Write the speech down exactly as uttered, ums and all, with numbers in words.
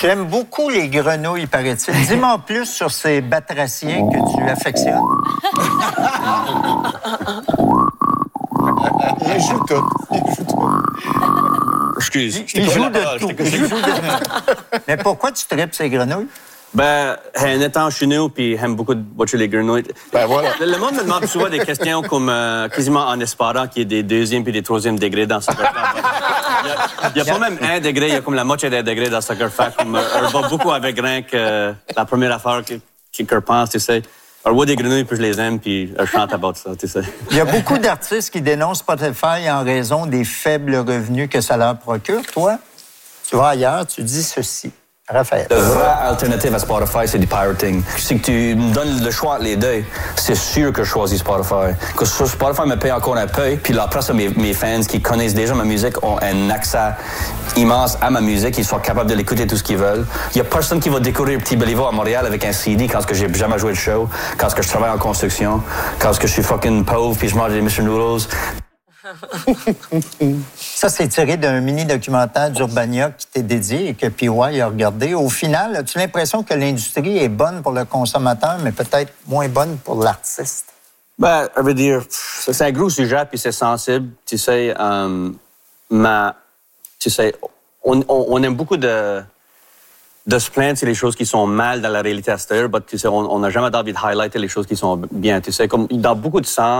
Tu aimes beaucoup les grenouilles, paraît-il. Dis-moi plus sur ces batraciens que tu affectionnes. Il joue tout. Il joue tout. Excuse. Il joue de tout. Il joue de... Mais pourquoi tu tripes ces grenouilles? Ben, en étant chez nous, puis j'aime beaucoup de watcher les grenouilles. Ben voilà. Le, le monde me demande souvent des questions comme euh, quasiment en espérant qu'il y ait des deuxième puis des troisième degrés dans Soccer Fact. Il n'y a, a pas même un degré, il y a comme la moitié d'un degré dans Soccer Fact. Comme, euh, on va beaucoup avec rien que la première affaire que, que, que je pense, tu sais. Alors, ouais, des grenouilles, puis je les aime, puis je chante about ça, tu sais. Il y a beaucoup d'artistes qui dénoncent Spotify en raison des faibles revenus que ça leur procure. Toi, tu vas ailleurs, tu dis ceci. Raphaël. La vraie alternative à Spotify, c'est du pirating. Si tu me donnes le choix entre les deux, c'est sûr que je choisis Spotify. Que Spotify me paye encore un peu, puis après ça, mes, mes fans qui connaissent déjà ma musique ont un accès immense à ma musique, ils sont capables de l'écouter tout ce qu'ils veulent. Il n'y a personne qui va découvrir Petit Béliveau à Montréal avec un C D quand que j'ai jamais joué de show, quand que je travaille en construction, quand que je suis fucking pauvre puis je mange des mister Noodles. Ça, c'est tiré d'un mini-documentaire d'Urbania qui t'est dédié et que P Y a regardé. Au final, as-tu l'impression que l'industrie est bonne pour le consommateur, mais peut-être moins bonne pour l'artiste? Ben, je veux dire, c'est un gros sujet, puis c'est sensible. Tu sais, um, mais, tu sais, on, on, on aime beaucoup de, de se plaindre sur les choses qui sont mal dans la réalité extérieure, mais tu sais, on n'a jamais envie de highlighter les choses qui sont bien. Tu sais, comme dans beaucoup de sens,